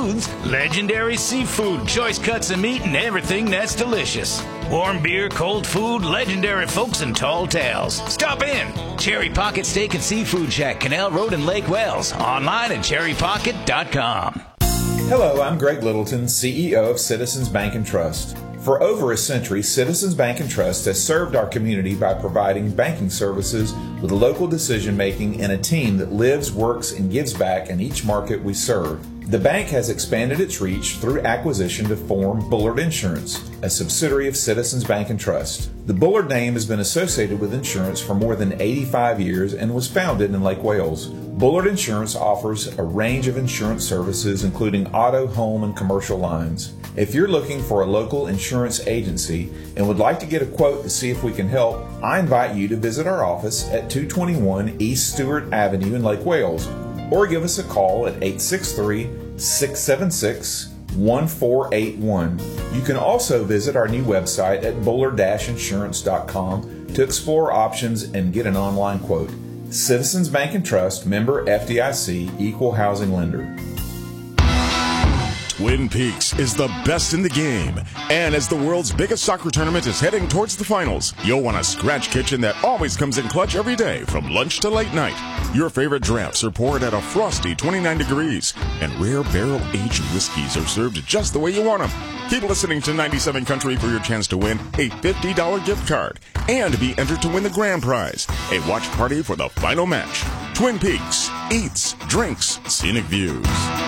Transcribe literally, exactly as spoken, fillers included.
Foods, legendary seafood, choice cuts of meat, and everything that's delicious. Warm beer, cold food, legendary folks, and tall tales. Stop in. Cherry Pocket Steak and Seafood Shack, Canal Road in Lake Wells. Online at cherry pocket dot com. Hello, I'm Greg Littleton, C E O of Citizens Bank and Trust. For over a century, Citizens Bank and Trust has served our community by providing banking services with local decision-making and a team that lives, works, and gives back in each market we serve. The bank has expanded its reach through acquisition to form Bullard Insurance, a subsidiary of Citizens Bank and Trust. The Bullard name has been associated with insurance for more than eighty-five years and was founded in Lake Wales. Bullard Insurance offers a range of insurance services including auto, home, and commercial lines. If you're looking for a local insurance agency and would like to get a quote to see if we can help, I invite you to visit our office at two twenty-one East Stewart Avenue in Lake Wales, or give us a call at eight six three, six seven six, one four eight one. You can also visit our new website at bullard dash insurance dot com to explore options and get an online quote. Citizens Bank and Trust, member F D I C, equal housing lender. Twin Peaks is the best in the game. And as the world's biggest soccer tournament is heading towards the finals, you'll want a scratch kitchen that always comes in clutch every day from lunch to late night. Your favorite drafts are poured at a frosty twenty-nine degrees, and rare barrel-aged whiskeys are served just the way you want them. Keep listening to ninety-seven Country for your chance to win a fifty dollars gift card and be entered to win the grand prize, a watch party for the final match. Twin Peaks, eats, drinks, scenic views.